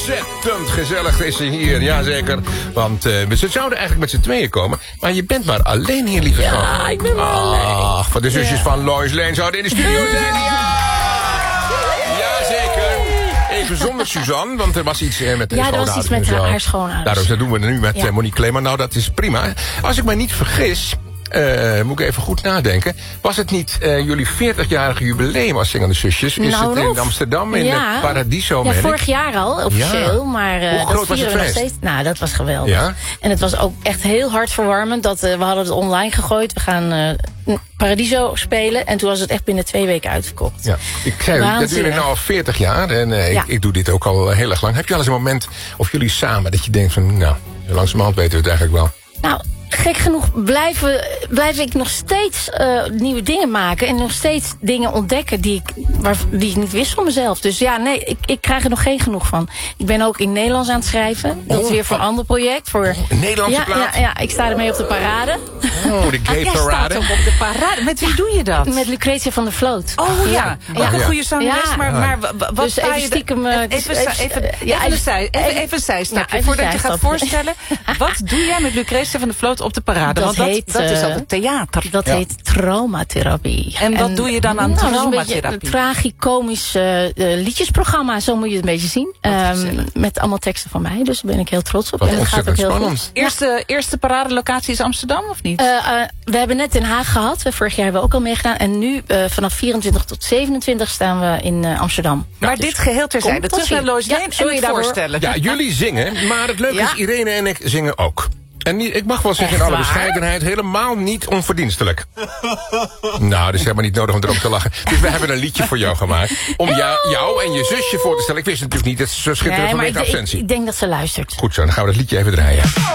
ontzettend gezellig is ze hier, jazeker. Want ze zouden eigenlijk met z'n tweeën komen. Maar je bent maar alleen hier, lieve schat. Ja, ik ben maar alleen. Ach, van de zusjes van Lois Lane zouden in de studio zijn. Jazeker. Even zonder Suzanne, want er was iets met de Ja, er was iets met haar schoonouders. Daarom, dat doen we nu met Monique Kleeman. Nou, dat is prima. Als ik me niet vergis... moet ik even goed nadenken. Was het niet jullie 40-jarige jubileum als Zingende Zusjes? Is het in Amsterdam, in het Paradiso? Ja, vorig jaar al, officieel. Ja. Maar hoe groot was het feest? Nog steeds. Nou, dat was geweldig. Ja? En het was ook echt heel hartverwarmend. We hadden het online gegooid. We gaan Paradiso spelen. En toen was het echt binnen 2 weken uitverkocht. Ja. Ik zei, dat duurt nu al 40 jaar. En ik doe dit ook al heel erg lang. Heb je al eens een moment, of jullie samen, dat je denkt van... nou, langzamerhand weten we het eigenlijk wel. Nou, gek genoeg blijf ik nog steeds nieuwe dingen maken. En nog steeds dingen ontdekken die ik niet wist van mezelf. Dus ja, nee, ik krijg er nog geen genoeg van. Ik ben ook in Nederlands aan het schrijven. Dat is weer voor een ander project. Voor een Nederlandse plaat? Ja, ik sta ermee op de parade. Oh, de gay parade. Jij staat ook op de parade. Met wie doe je dat? Met Lucretia van der Vloot. Oh ja, ook een goede zangeres. Maar wat dus sta even je... stiekem... Even een zijstapje. Voordat je gaat voorstellen. Wat doe jij met Lucretia van der Vloot op de parade? Want dat is altijd theater. Dat heet traumatherapie. En wat doe je dan aan traumatherapie? Een tragicomisch liedjesprogramma, zo moet je het een beetje zien. Met allemaal teksten van mij, dus daar ben ik heel trots op. Wat en dat gaat ook heel spannend. goed. Eerste paradelocatie is Amsterdam, of niet? We hebben net Den Haag gehad. Vorig jaar hebben we ook al meegedaan. En nu, vanaf 24 tot 27 staan we in Amsterdam. Maar dus dit geheel terzijde. Terug naar Lois Lane en het voorstellen. Ja, jullie zingen, maar het leuke is, Irene en ik zingen ook. En ik mag wel zeggen in alle bescheidenheid, helemaal niet onverdienstelijk. Nou, dat is helemaal niet nodig om erop te lachen. Dus we hebben een liedje voor jou gemaakt. Om jou en je zusje voor te stellen. Ik wist natuurlijk niet dat ze zo schitterend vanwege absentie. Ik denk dat ze luistert. Goed zo, dan gaan we dat liedje even draaien.